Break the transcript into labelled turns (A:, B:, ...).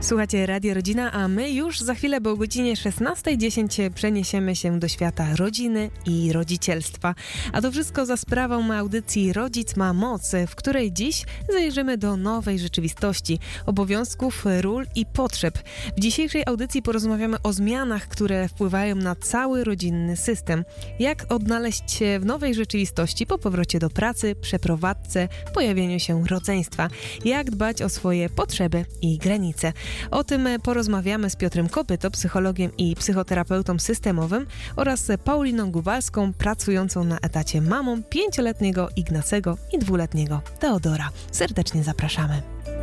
A: Słuchacie Radio Rodzina, a my już za chwilę, bo o godzinie 16:10 przeniesiemy się do świata rodziny i rodzicielstwa. A to wszystko za sprawą audycji Rodzic ma moc, w której dziś zajrzymy do nowej rzeczywistości, obowiązków, ról i potrzeb. W dzisiejszej audycji porozmawiamy o zmianach, które wpływają na cały rodzinny system. Jak odnaleźć się w nowej rzeczywistości po powrocie do pracy, przeprowadzce, pojawieniu się rodzeństwa. Jak dbać o swoje potrzeby i granice. O tym porozmawiamy z Piotrem Kopyto, psychologiem i psychoterapeutą systemowym oraz Pauliną Gubalską, pracującą na etacie mamą 5-letniego Ignacego i 2-letniego Teodora. Serdecznie zapraszamy.